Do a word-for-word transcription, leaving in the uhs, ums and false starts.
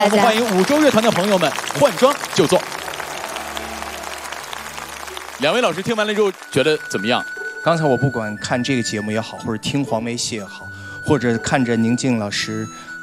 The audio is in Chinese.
欢迎五洲乐团的朋友们换装就座。两位老师听完了之后觉得怎么样？ 刚才我不管看这个节目也好，或者听黄梅戏也好，或者看着宁静老师